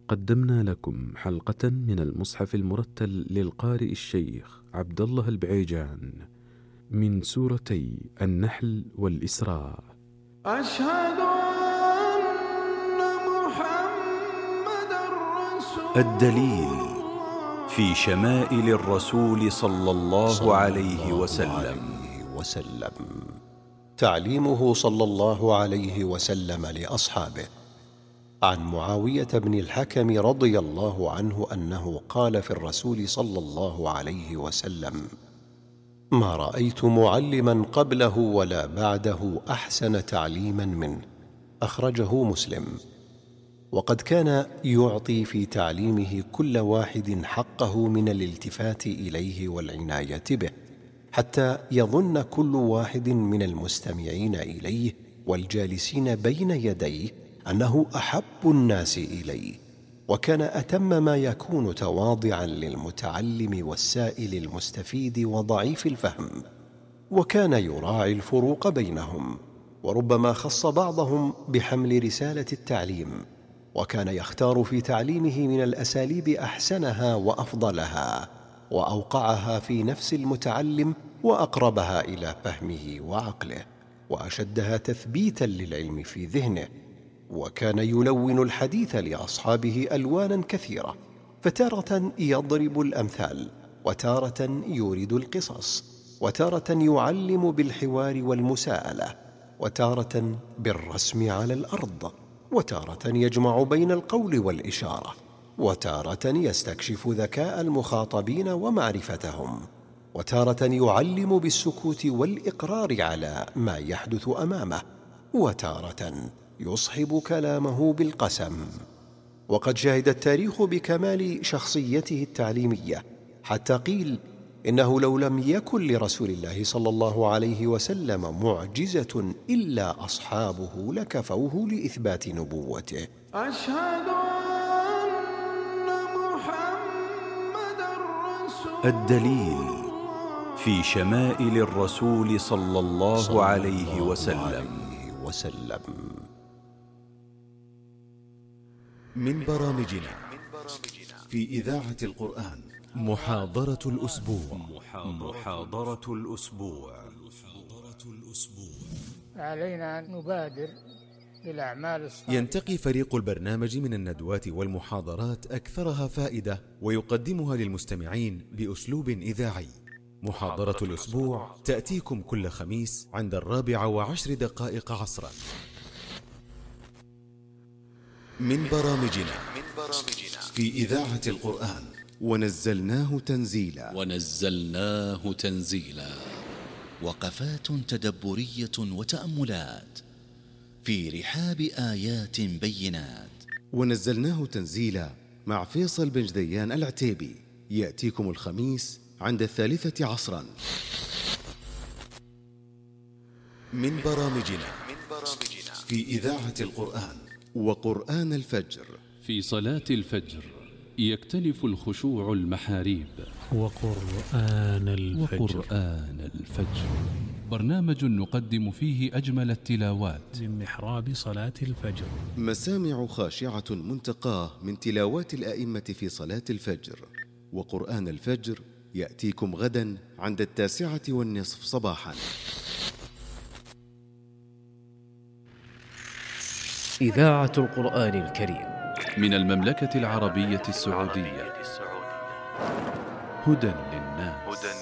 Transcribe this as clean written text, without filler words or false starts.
قدمنا لكم حلقة من المصحف المرتل للقارئ الشيخ عبد الله البعيجان من سورتي النحل والإسراء. أشهد أن محمدًا رسول الدليل في شمائل الرسول صلى الله عليه وسلم. تعليمه صلى الله عليه وسلم لأصحابه. عن معاوية بن الحكم رضي الله عنه أنه قال في الرسول صلى الله عليه وسلم: ما رأيت معلما قبله ولا بعده أحسن تعليما منه. أخرجه مسلم. وقد كان يعطي في تعليمه كل واحد حقه من الالتفات إليه والعناية به، حتى يظن كل واحد من المستمعين إليه والجالسين بين يديه أنه أحب الناس إليه. وكان أتم ما يكون تواضعا للمتعلم والسائل المستفيد وضعيف الفهم، وكان يراعي الفروق بينهم، وربما خص بعضهم بحمل رسالة التعليم، وكان يختار في تعليمه من الأساليب أحسنها وأفضلها وأوقعها في نفس المتعلم وأقربها إلى فهمه وعقله وأشدها تثبيتا للعلم في ذهنه. وكان يلون الحديث لأصحابه ألوانا كثيرة، فتارة يضرب الأمثال، وتارة يورد القصص، وتارة يعلم بالحوار والمساءلة، وتارة بالرسم على الأرض، وتارة يجمع بين القول والإشارة، وتارة يستكشف ذكاء المخاطبين ومعرفتهم، وتارة يعلم بالسكوت والإقرار على ما يحدث أمامه، وتارة يصحب كلامه بالقسم. وقد شهد التاريخ بكمال شخصيته التعليمية، حتى قيل إنه لو لم يكن لرسول الله صلى الله عليه وسلم معجزة إلا أصحابه لكفوه لإثبات نبوته. أشهد أن محمدًا رسول الدليل في شمائل الرسول صلى الله عليه وسلم. من برامجنا في إذاعة القرآن محاضرة الأسبوع. علينا أن نبادر بالأعمال الصالحة. ينتقي فريق البرنامج من الندوات والمحاضرات أكثرها فائدة، ويقدمها للمستمعين بأسلوب إذاعي. محاضرة الأسبوع تأتيكم كل خميس عند 4:10 عصرا. من برامجنا في إذاعة القرآن ونزلناه تنزيلا. وقفات تدبرية وتأملات في رحاب آيات بينات. ونزلناه تنزيلا مع فيصل بن جديان العتيبي، يأتيكم الخميس عند 3 عصرا. من برامجنا في إذاعة القرآن وقرآن الفجر. في صلاة الفجر يختلف الخشوع المحاريب. وقرآن الفجر برنامج نقدم فيه أجمل التلاوات من محراب صلاة الفجر. مسامع خاشعة منتقاه من تلاوات الأئمة في صلاة الفجر. وقرآن الفجر يأتيكم غدا عند 9:30 صباحا. إذاعة القرآن الكريم من المملكة العربية السعودية. هدى للناس.